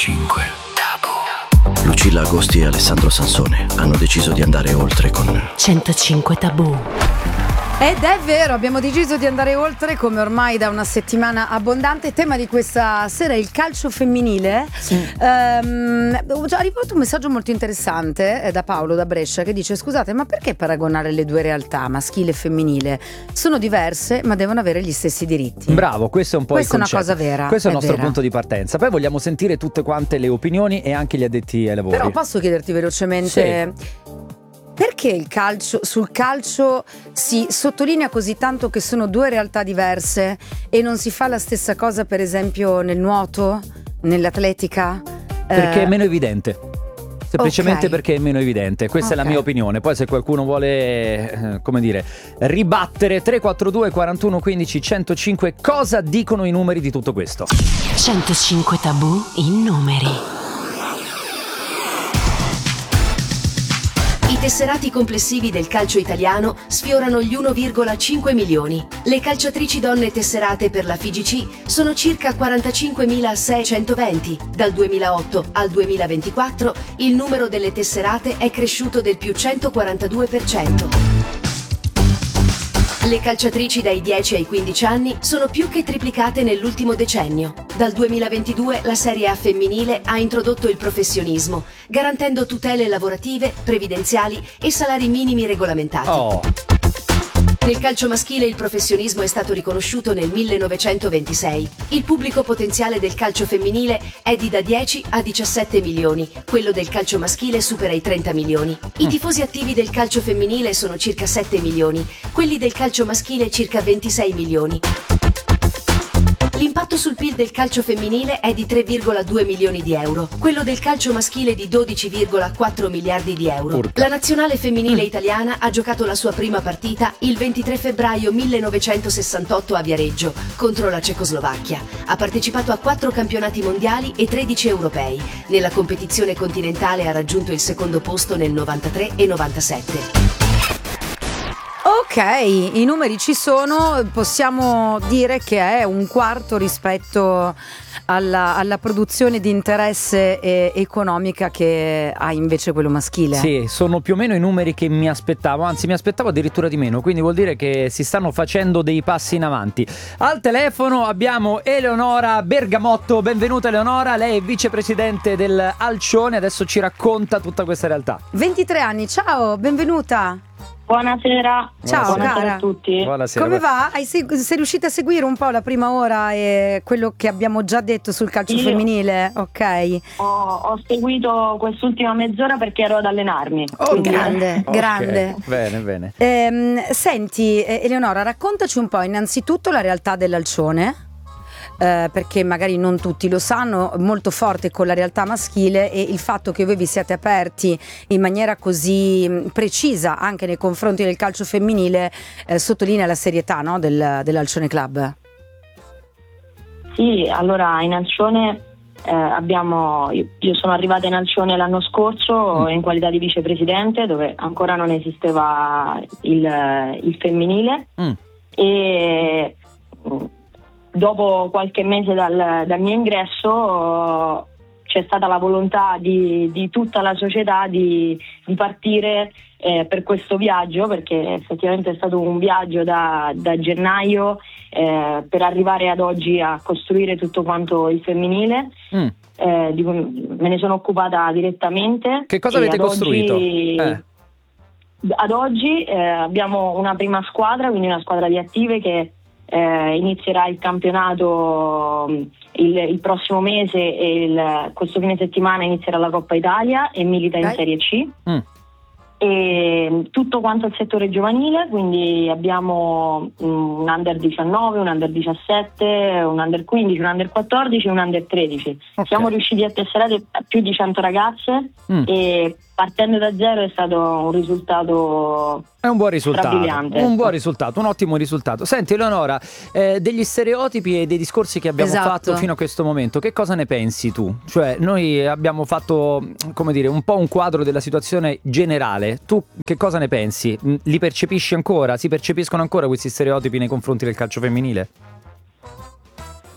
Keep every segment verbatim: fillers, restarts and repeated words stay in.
centocinque Tabù. Lucilla Agosti e Alessandro Sansone hanno deciso di andare oltre con centocinque Tabù. Ed è vero, abbiamo deciso di andare oltre come ormai da una settimana abbondante. Tema di questa sera è il calcio femminile. Sì. Um, ho già riportato un messaggio molto interessante eh, da Paolo da Brescia che dice: scusate, ma perché paragonare le due realtà, maschile e femminile? Sono diverse ma devono avere gli stessi diritti. Bravo, questo è un po' Questa il concetto. Questa è una cosa vera. Questo è il è nostro vera. punto di partenza. Poi vogliamo sentire tutte quante le opinioni e anche gli addetti ai lavori. Però posso chiederti velocemente... Sì. Perché il calcio, sul calcio si sottolinea così tanto che sono due realtà diverse e non si fa la stessa cosa per esempio nel nuoto, nell'atletica? Perché eh... è meno evidente. Semplicemente okay. perché è meno evidente. Questa okay. è la mia opinione. Poi se qualcuno vuole, eh, come dire, ribattere, tre quattro due quarantuno quindici centocinque, cosa dicono i numeri di tutto questo? centocinque Tabù in numeri. I tesserati complessivi del calcio italiano sfiorano gli uno virgola cinque milioni. Le calciatrici donne tesserate per la F I G C sono circa quarantacinquemilaseicentoventi. Dal duemilaotto al duemilaventiquattro il numero delle tesserate è cresciuto del più centoquarantadue per cento. Le calciatrici dai dieci ai quindici anni sono più che triplicate nell'ultimo decennio. Dal duemilaventidue la Serie A femminile ha introdotto il professionismo, garantendo tutele lavorative, previdenziali e salari minimi regolamentati. Oh. Nel calcio maschile il professionismo è stato riconosciuto nel millenovecentoventisei. Il pubblico potenziale del calcio femminile è di da dieci a diciassette milioni, quello del calcio maschile supera i trenta milioni. I tifosi attivi del calcio femminile sono circa sette milioni, quelli del calcio maschile circa ventisei milioni. L'impatto sul P I L del calcio femminile è di tre virgola due milioni di euro, quello del calcio maschile di dodici virgola quattro miliardi di euro. Urca. La nazionale femminile italiana ha giocato la sua prima partita il ventitré febbraio millenovecentosessantotto a Viareggio contro la Cecoslovacchia. Ha partecipato a quattro campionati mondiali e tredici europei. Nella competizione continentale ha raggiunto il secondo posto nel novantatré e novantasette. Ok, i numeri ci sono, possiamo dire che è un quarto rispetto alla, alla produzione di interesse eh, economica che ha invece quello maschile. Sì, sono più o meno i numeri che mi aspettavo, anzi mi aspettavo addirittura di meno, quindi vuol dire che si stanno facendo dei passi in avanti. Al telefono abbiamo Eleonora Bergamotto, benvenuta Eleonora, lei è vicepresidente del Alcione, adesso ci racconta tutta questa realtà. ventitré anni, ciao, benvenuta. Buonasera. Ciao Buonasera cara. a tutti. Buonasera. Come va? Hai seg- sei riuscita a seguire un po' la prima ora e quello che abbiamo già detto sul calcio Io femminile? Ok. Ho, ho seguito quest'ultima mezz'ora perché ero ad allenarmi. Oh, quindi- grande, Ok, grande. Bene, bene. Ehm, senti, eh, Eleonora, raccontaci un po' innanzitutto la realtà dell'Alcione. Eh, perché magari non tutti lo sanno, molto forte con la realtà maschile, e il fatto che voi vi siate aperti in maniera così mh, precisa anche nei confronti del calcio femminile eh, sottolinea la serietà, no, del, dell'Alcione Club. Sì, allora in Alcione eh, abbiamo, io, io sono arrivata in Alcione l'anno scorso in qualità di vicepresidente, dove ancora non esisteva il, il femminile Mm. e dopo qualche mese dal, dal mio ingresso c'è stata la volontà di, di tutta la società di, di partire eh, per questo viaggio, perché effettivamente è stato un viaggio da, da gennaio eh, per arrivare ad oggi a costruire tutto quanto il femminile. Mm. Eh, di, me ne sono occupata direttamente. Che cosa e avete ad costruito? Oggi, Eh. Ad oggi eh, abbiamo una prima squadra, quindi una squadra di attive che Eh, inizierà il campionato il, il prossimo mese e il, questo fine settimana inizierà la Coppa Italia e milita Dai. in Serie C. Mm. E tutto quanto il settore giovanile, quindi abbiamo un under diciannove, un under diciassette, un under quindici, un under quattordici e un under tredici. Ok. Siamo riusciti a tesserare più di cento ragazze Mm. e partendo da zero è stato un risultato È un buon risultato, strabiliante. un buon risultato, un ottimo risultato. Senti Eleonora, eh, degli stereotipi e dei discorsi che abbiamo Esatto. fatto fino a questo momento, che cosa ne pensi tu? Cioè noi abbiamo fatto, come dire, un po' un quadro della situazione generale. Tu che cosa ne pensi? Li percepisci ancora? Si percepiscono ancora questi stereotipi nei confronti del calcio femminile?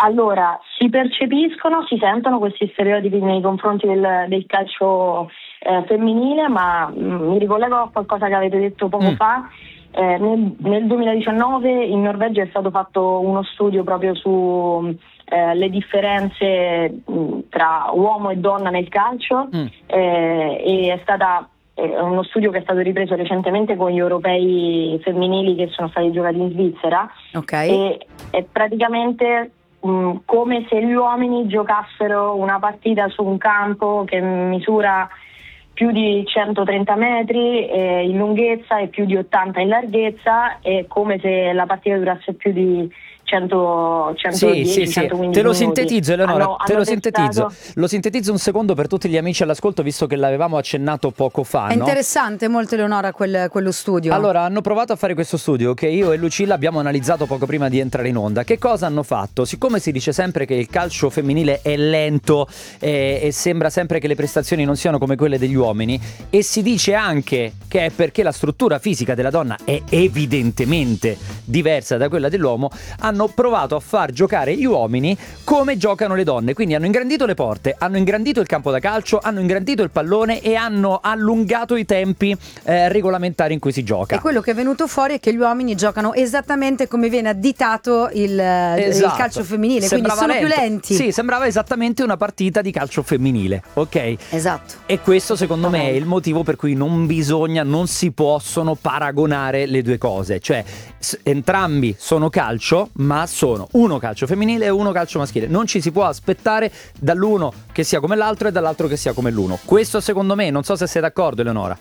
Allora, si percepiscono, si sentono questi stereotipi nei confronti del, del calcio eh, femminile, ma mh, mi ricollego a qualcosa che avete detto poco Mm. fa. Eh, nel, nel duemiladiciannove in Norvegia è stato fatto uno studio proprio su eh, le differenze mh, tra uomo e donna nel calcio Mm. eh, e è stata è uno studio che è stato ripreso recentemente con gli europei femminili che sono stati giocati in Svizzera. Ok. E è praticamente mh, come se gli uomini giocassero una partita su un campo che misura più di centotrenta metri eh, in lunghezza e più di ottanta in larghezza, è come se la partita durasse più di cento, Sì, centodieci, sì, sì. centoquindici Te lo minuti. sintetizzo, Eleonora, Hanno- te hanno lo sintetizzo. testato- Lo sintetizzo un secondo per tutti gli amici all'ascolto, visto che l'avevamo accennato poco fa, È no? interessante molto, Eleonora, quel- quello studio. Allora, hanno provato a fare questo studio che io e Lucilla abbiamo analizzato poco prima di entrare in onda. Che cosa hanno fatto? Siccome si dice sempre che il calcio femminile è lento eh, e sembra sempre che le prestazioni non siano come quelle degli uomini, e si dice anche che è perché la struttura fisica della donna è evidentemente diversa da quella dell'uomo, hanno provato a far giocare gli uomini come giocano le donne. Quindi hanno ingrandito le porte, hanno ingrandito il campo da calcio, hanno ingrandito il pallone e hanno allungato i tempi eh, regolamentari in cui si gioca. E quello che è venuto fuori è che gli uomini giocano esattamente come viene additato il, il Esatto. calcio femminile, Sembrava quindi sono lento. più lenti. Sì, sembrava esattamente una partita di calcio femminile, ok? Esatto. E questo secondo me è il motivo per cui non bisogna, non si possono paragonare le due cose. Cioè s- entrambi sono calcio, ma sono uno calcio femminile e uno calcio maschile. Non ci si può aspettare dall'uno che sia come l'altro e dall'altro che sia come l'uno. Questo secondo me, non so se sei d'accordo, Eleonora.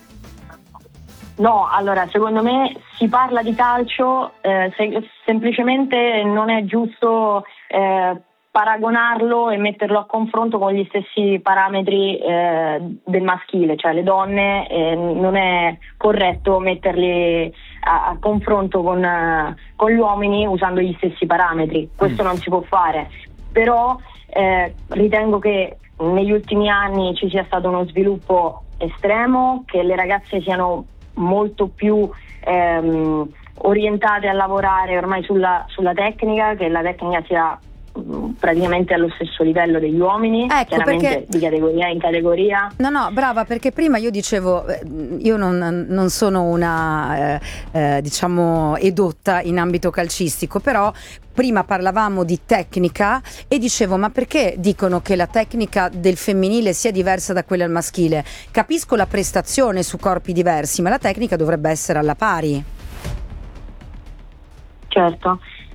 No, allora secondo me si parla di calcio, eh, se- semplicemente non è giusto eh, paragonarlo e metterlo a confronto con gli stessi parametri eh, del maschile, cioè le donne eh, non è corretto metterli a, a confronto con, eh, con gli uomini usando gli stessi parametri, questo Mm. non si può fare, però eh, ritengo che negli ultimi anni ci sia stato uno sviluppo estremo, che le ragazze siano molto più ehm, orientate a lavorare ormai sulla, sulla tecnica, che la tecnica sia mh, praticamente allo stesso livello degli uomini, Ecco, chiaramente perché- di categoria in categoria. No, no, brava, perché prima io dicevo, eh, io non, non sono una, eh, eh, diciamo, edotta in ambito calcistico, però prima parlavamo di tecnica e dicevo, ma perché dicono che la tecnica del femminile sia diversa da quella del maschile? Capisco la prestazione su corpi diversi, ma la tecnica dovrebbe essere alla pari. Certo.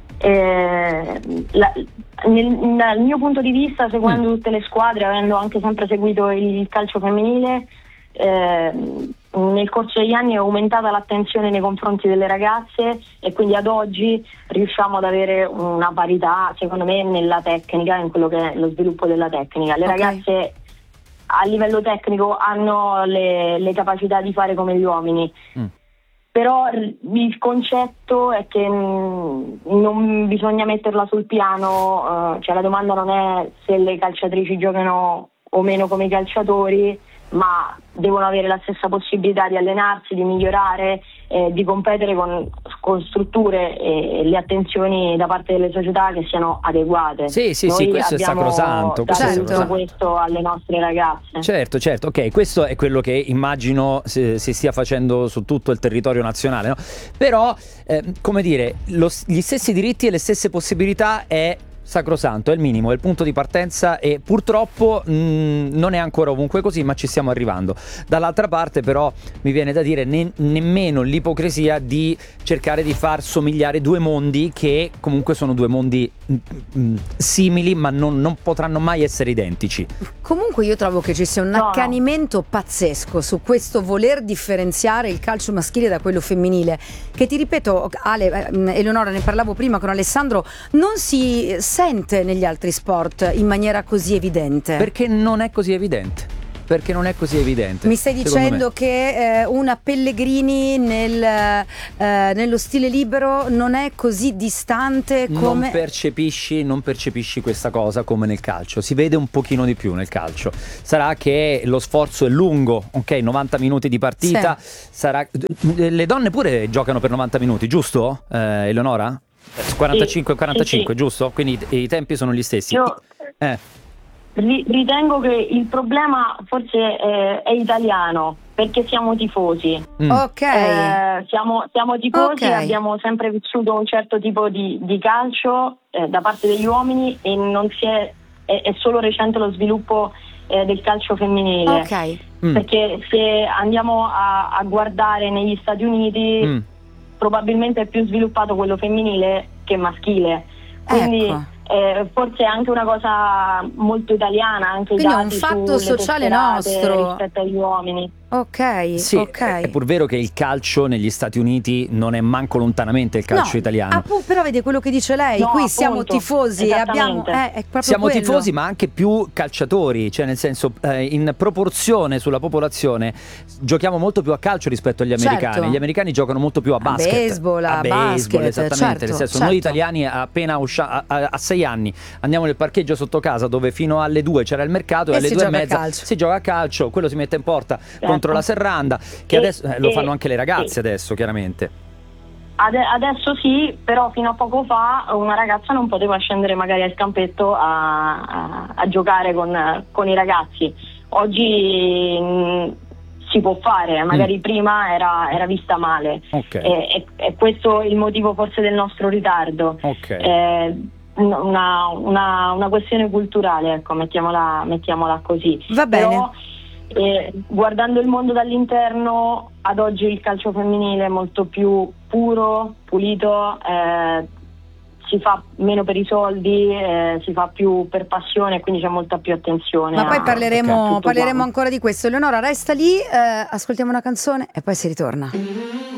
Eh, la- nel, dal mio punto di vista, seguendo tutte le squadre, avendo anche sempre seguito il calcio femminile, eh, nel corso degli anni è aumentata l'attenzione nei confronti delle ragazze e quindi ad oggi riusciamo ad avere una parità, secondo me, nella tecnica, in quello che è lo sviluppo della tecnica. Le Ok. ragazze a livello tecnico hanno le, le capacità di fare come gli uomini. Mm. Però r- il concetto è che mh, non bisogna metterla sul piano, eh, cioè la domanda non è se le calciatrici giocano o meno come i calciatori, ma devono avere la stessa possibilità di allenarsi, di migliorare, eh, di competere con, con strutture e, e le attenzioni da parte delle società che siano adeguate. Sì, sì, Noi sì, questo è abbiamo sacrosanto, questo è dato tutto sacrosanto. questo alle nostre ragazze. Certo, certo, ok, questo è quello che immagino si, si stia facendo su tutto il territorio nazionale, no? Però, eh, come dire, lo- gli stessi diritti e le stesse possibilità è sacrosanto, è il minimo, è il punto di partenza e purtroppo mh, non è ancora ovunque così, ma ci stiamo arrivando. Dall'altra parte però mi viene da dire ne- nemmeno l'ipocrisia di cercare di far somigliare due mondi che comunque sono due mondi mh, mh, simili, ma non, non potranno mai essere identici. Comunque io trovo che ci sia un No, no. accanimento pazzesco su questo voler differenziare il calcio maschile da quello femminile, che ti ripeto, Ale, eh, Eleonora, ne parlavo prima con Alessandro, non si sente negli altri sport in maniera così evidente. Perché non è così evidente. Perché non è così evidente. Mi stai secondo dicendo me. che eh, una Pellegrini nel, eh, nello stile libero non è così distante come... Non percepisci, non percepisci questa cosa come nel calcio. Si vede un pochino di più nel calcio. Sarà che lo sforzo è lungo, ok? novanta minuti di partita. Sarà... Le donne pure giocano per novanta minuti, giusto? Eh, Eleonora? quarantacinque quarantacinque, sì, sì. giusto? Quindi i, i tempi sono gli stessi. Io Eh. ri- ritengo che il problema forse è, è italiano, perché siamo tifosi. Mm. Ok. Eh, siamo, siamo tifosi, Ok. abbiamo sempre vissuto un certo tipo di, di calcio eh, da parte degli uomini e non si è, è, è solo recente lo sviluppo eh, del calcio femminile. Ok. Mm. Perché se andiamo a, a guardare negli Stati Uniti Mm. probabilmente è più sviluppato quello femminile che maschile, quindi Ecco. eh, forse è anche una cosa molto italiana, anche i Quindi è un dati fatto sulle sociale tesserate nostro. rispetto agli uomini. Ok. Sì, ok. è, è pur vero che il calcio negli Stati Uniti non è manco lontanamente il calcio No, italiano. appu- però vede quello che dice lei, No, qui siamo appunto, tifosi e abbiamo esattamente. eh, è proprio Siamo quello. tifosi ma anche più calciatori, cioè nel senso eh, in proporzione sulla popolazione giochiamo molto più a calcio rispetto agli americani. Certo. Gli americani giocano molto più a A basket. baseball, a basket, esattamente. certo, nel senso, certo. noi italiani appena uscia- a, a, a sei anni andiamo nel parcheggio sotto casa dove fino alle due c'era il mercato e, E alle si due e gioca a mezza calcio. si gioca a calcio, quello si mette in porta contro la serranda, che E- adesso eh, lo e- fanno anche le ragazze sì. adesso, chiaramente. Ade- adesso sì, però fino a poco fa una ragazza non poteva scendere magari al campetto a, a- a giocare con, con i ragazzi. Oggi mh, si può fare, magari Mm. prima era, era vista male. Ok. E, e- e questo è il motivo forse del nostro ritardo. Ok. Eh, una, una- una questione culturale, ecco, mettiamola, mettiamola così. Va bene. Però, eh, guardando il mondo dall'interno, ad oggi il calcio femminile è molto più puro, pulito, eh, si fa meno per i soldi, eh, si fa più per passione, quindi c'è molta più attenzione. Ma poi a- parleremo, a tutto parleremo quanto. ancora di questo. Eleonora, resta lì, eh, ascoltiamo una canzone e poi si ritorna.